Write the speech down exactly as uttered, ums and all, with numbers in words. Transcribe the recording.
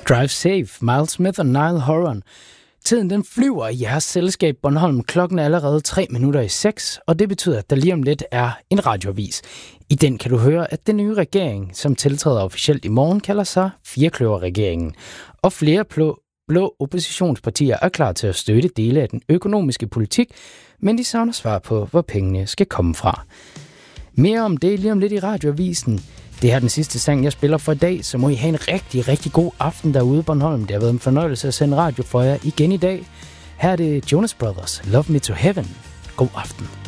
Drive Safe, Miles Smith og Niall Horan. Tiden den flyver i jeres selskab Bornholm. Klokken er allerede tre minutter i seks, og det betyder, at der lige om lidt er en radioavis. I den kan du høre, at den nye regering, som tiltræder officielt i morgen, kalder sig Firkløver-regeringen. Og flere blå, blå oppositionspartier er klar til at støtte dele af den økonomiske politik, men de savner svar på, hvor pengene skal komme fra. Mere om det lige om lidt i radioavisen. Det her er den sidste sang, jeg spiller for i dag, så må I have en rigtig, rigtig god aften derude, Bornholm. Det har været en fornøjelse at sende radio for jer igen i dag. Her er det Jonas Brothers, Love Me to Heaven. God aften.